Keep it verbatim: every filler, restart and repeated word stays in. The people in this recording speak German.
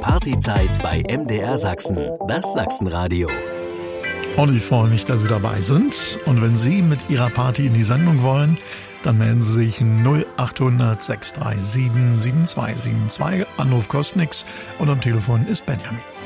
Partyzeit bei M D R Sachsen, das Sachsenradio. Und ich freue mich, dass Sie dabei sind. Und wenn Sie mit Ihrer Party in die Sendung wollen, dann melden Sie sich null achthundert sechs drei sieben sieben zwei sieben zwei. Anruf kostet nix und am Telefon ist Benjamin.